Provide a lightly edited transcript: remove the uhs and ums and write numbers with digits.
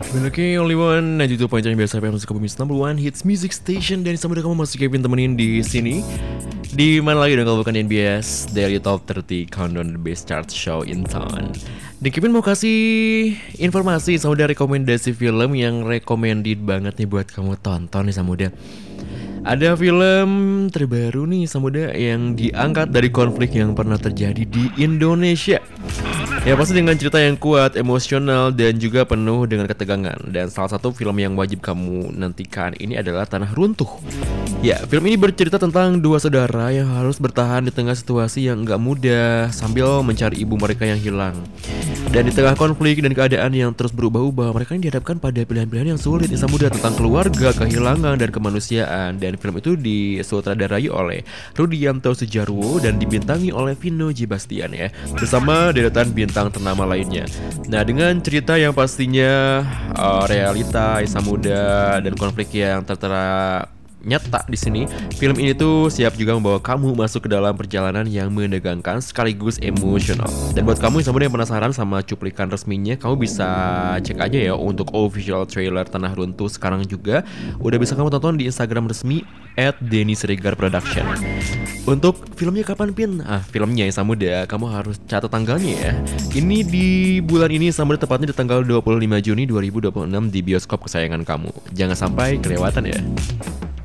Oke, Only One 92.9 biasa FM Musik Bumi Number One Hits Music Station. Dan sampai kamu masih Kevin temenin di sini. Di mana lagi dong kalau bukan di NBS Daily Top 30 Countdown the Best Chart Show in Town. Dan Kevin mau kasih informasi sama dari rekomendasi film yang recommended banget nih buat kamu tonton nih Samuda. Ada film terbaru nih Samuda yang diangkat dari konflik yang pernah terjadi di Indonesia. Ya pasti dengan cerita yang kuat, emosional, dan juga penuh dengan ketegangan. Dan salah satu film yang wajib kamu nantikan ini adalah Tanah Runtuh. Ya, film ini bercerita tentang dua saudara yang harus bertahan di tengah situasi yang gak mudah sambil mencari ibu mereka yang hilang. Dan di tengah konflik dan keadaan yang terus berubah-ubah, mereka ini dihadapkan pada pilihan-pilihan yang sulit yang mudah tentang keluarga, kehilangan, dan kemanusiaan. Dan film itu disutradarai oleh Rudianto Sujarwo dan dibintangi oleh Vino J. Bastian ya, bersama deretan bintang ternama lainnya. Nah, dengan cerita yang pastinya realita Samuda dan konflik yang tertera nyata di sini, film ini tuh siap juga membawa kamu masuk ke dalam perjalanan yang menegangkan sekaligus emosional. Dan buat kamu yang sebenarnya penasaran sama cuplikan resminya, kamu bisa cek aja ya untuk official trailer Tanah Runtuh sekarang juga. Udah bisa kamu tonton di Instagram resmi @DennySregar_Production. Untuk filmnya kapan Pin? Filmnya ya Samuda, kamu harus catat tanggalnya ya. Ini di bulan ini Samuda, tepatnya di tanggal 25 Juni 2026 di bioskop kesayangan kamu. Jangan sampai kelewatan ya.